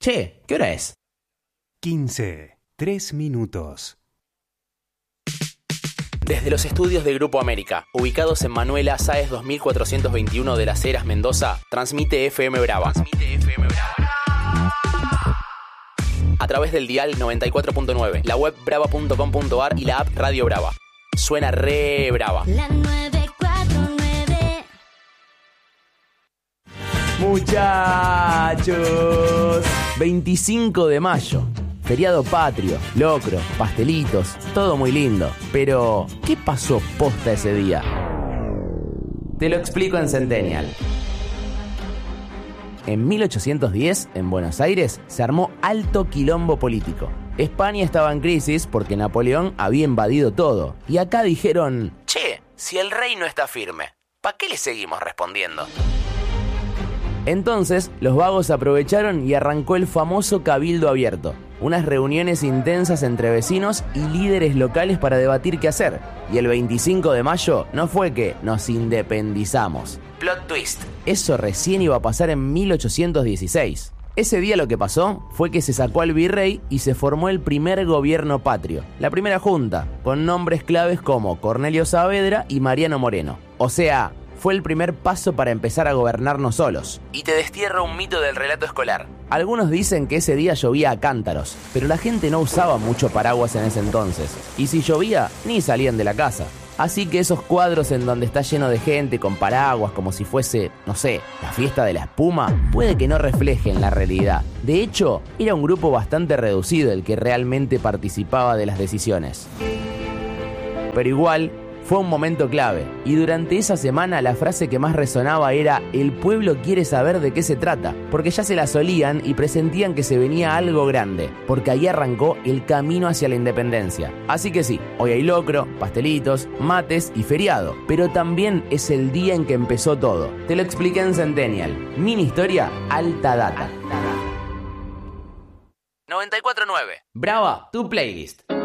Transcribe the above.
Che, ¿qué hora es? 15, 3 minutos. Desde los estudios de Grupo América, ubicados en Manuela Sáez 2421 de Las Heras, Mendoza, transmite FM Brava. A través del dial 94.9, la web brava.com.ar y la app Radio Brava. Suena re brava. La 949. Muchachos, 25 de mayo. Feriado patrio, locro, pastelitos, todo muy lindo. Pero, ¿qué pasó posta ese día? Te lo explico en Centennial. En 1810, en Buenos Aires, se armó alto quilombo político. España estaba en crisis porque Napoleón había invadido todo. Y acá dijeron, che, si el rey no está firme, ¿para qué le seguimos respondiendo? Entonces, los vagos aprovecharon y arrancó el famoso Cabildo Abierto. Unas reuniones intensas entre vecinos y líderes locales para debatir qué hacer. Y el 25 de mayo no fue que nos independizamos. Plot twist. Eso recién iba a pasar en 1816. Ese día lo que pasó fue que se sacó al virrey y se formó el primer gobierno patrio, la primera junta, con nombres claves como Cornelio Saavedra y Mariano Moreno. O sea, fue el primer paso para empezar a gobernarnos solos. Y te destierro un mito del relato escolar. Algunos dicen que ese día llovía a cántaros, pero la gente no usaba mucho paraguas en ese entonces. Y si llovía, ni salían de la casa. Así que esos cuadros en donde está lleno de gente con paraguas como si fuese, no sé, la fiesta de la espuma, puede que no reflejen la realidad. De hecho, era un grupo bastante reducido el que realmente participaba de las decisiones. Pero igual, fue un momento clave, y durante esa semana la frase que más resonaba era «El pueblo quiere saber de qué se trata», porque ya se la solían y presentían que se venía algo grande, porque ahí arrancó el camino hacia la independencia. Así que sí, hoy hay locro, pastelitos, mates y feriado, pero también es el día en que empezó todo. Te lo expliqué en Centennial. Mini historia, alta data. 94.9. Brava, tu playlist.